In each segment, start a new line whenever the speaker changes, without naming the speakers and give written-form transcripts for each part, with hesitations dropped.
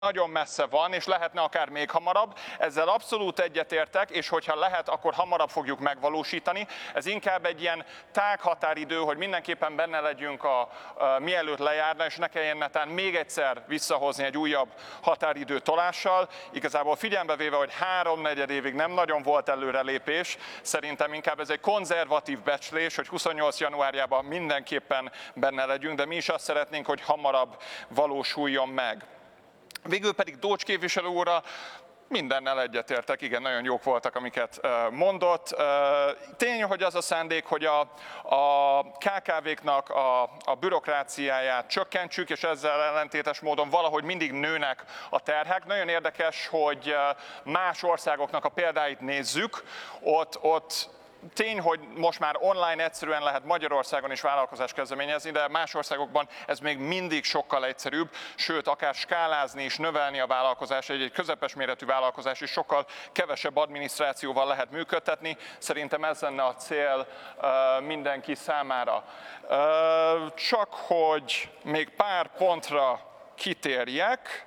nagyon messze van, és lehetne akár még hamarabb. Ezzel abszolút egyetértek, és hogyha lehet, akkor hamarabb fogjuk megvalósítani. Ez inkább egy ilyen tág határidő, hogy mindenképpen benne legyünk mielőtt lejárna, és ne kelljen netán még egyszer visszahozni egy újabb határidő tolással. Igazából figyelembe véve, hogy 3-4 évig nem nagyon volt előrelépés, szerintem inkább ez egy konzervatív becslés, hogy 28. januárjában mindenképpen benne legyünk, de mi is azt szeretnénk, hogy hamarabb valósuljon meg. Végül pedig Dócs képviselő úrral mindennel egyetértek, igen, nagyon jók voltak, amiket mondott. Tény, hogy az a szándék, hogy a KKV-knak a bürokráciáját csökkentsük, és ezzel ellentétes módon valahogy mindig nőnek a terhek. Nagyon érdekes, hogy más országoknak a példáit nézzük, ott tény, hogy most már online egyszerűen lehet Magyarországon is vállalkozást kezdeményezni, de más országokban ez még mindig sokkal egyszerűbb, sőt, akár skálázni és növelni a vállalkozást, egy közepes méretű vállalkozás is sokkal kevesebb adminisztrációval lehet működtetni. Szerintem ez lenne a cél mindenki számára. Csak hogy még pár pontra kitérjek.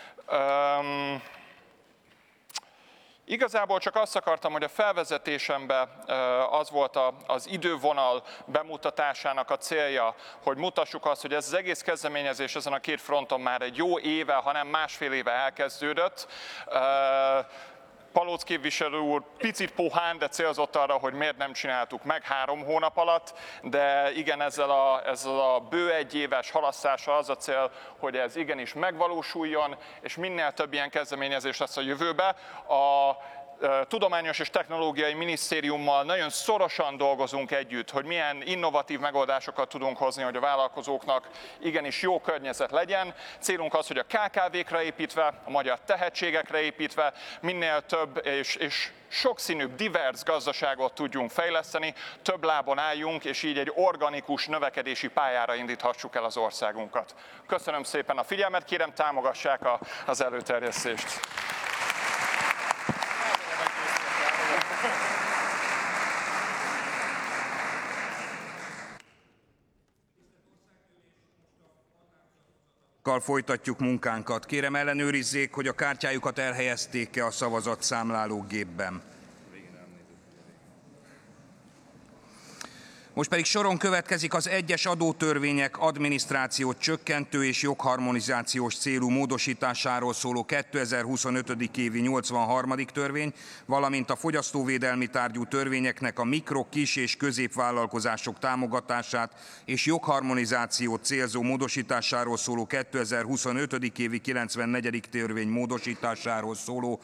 Igazából csak azt akartam, hogy a felvezetésemben az volt az idővonal bemutatásának a célja, hogy mutassuk azt, hogy ez az egész kezdeményezés ezen a két fronton már egy jó éve, hanem másfél éve elkezdődött. Palóc képviselő úr picit puhán, de célzott arra, hogy miért nem csináltuk meg 3 hónap alatt, de igen, ezzel a bő egyéves halasztással az a cél, hogy ez igenis megvalósuljon, és minél több ilyen kezdeményezés lesz a jövőben. A Tudományos és Technológiai Minisztériummal nagyon szorosan dolgozunk együtt, hogy milyen innovatív megoldásokat tudunk hozni, hogy a vállalkozóknak igenis jó környezet legyen. Célunk az, hogy a KKV-kra építve, a magyar tehetségekre építve minél több és sokszínűbb, divers gazdaságot tudjunk fejleszteni, több lábon álljunk, és így egy organikus növekedési pályára indíthassuk el az országunkat. Köszönöm szépen a figyelmet, kérem támogassák az előterjesztést.
Folytatjuk munkánkat. Kérem, ellenőrizzék, hogy a kártyájukat elhelyezték-e a szavazatszámlálógépben. Most pedig soron következik az egyes adótörvények adminisztrációt csökkentő és jogharmonizációs célú módosításáról szóló 2025. évi 83. törvény, valamint a fogyasztóvédelmi tárgyú törvényeknek a mikro-, kis- és középvállalkozások támogatását és jogharmonizációt célzó módosításáról szóló 2025. évi 94. törvény módosításáról szóló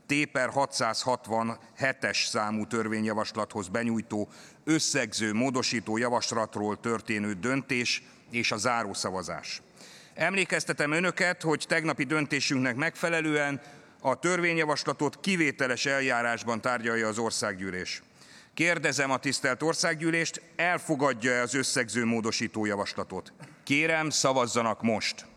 T/667-es számú törvényjavaslathoz benyújtó összegző módosító javaslatról történő döntés és a zárószavazás. Emlékeztetem önöket, hogy tegnapi döntésünknek megfelelően a törvényjavaslatot kivételes eljárásban tárgyalja az országgyűlés. Kérdezem a tisztelt országgyűlést, elfogadja-e az összegző módosító javaslatot? Kérem, szavazzanak most!